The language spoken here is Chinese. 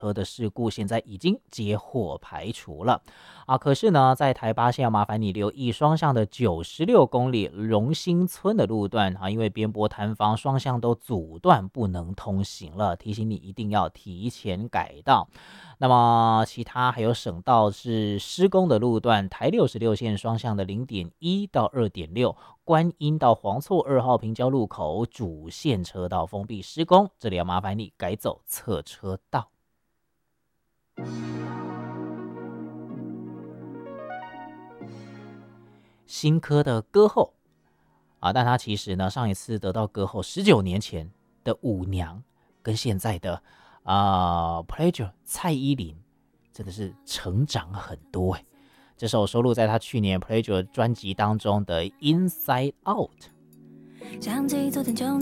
车的事故现在已经接获排除了啊。可是呢，在台八线要麻烦你留意双向的96公里荣兴村的路段啊，因为边坡坍方，双向都阻断不能通行了，提醒你一定要提前改道。那么其他还有省道是施工的路段，台66线双向的0.1到2.6，观音到黄厝2号平交路口主线车道封闭施工，这里要麻烦你改走侧车道。新科的歌后啊，但他其实呢，上一次得到歌后19年前的舞娘，跟现在的Pleasure 蔡依林，真的是成长很多哎。这首收录在他去年 Pleasure 专辑当中的 Inside Out。想起昨天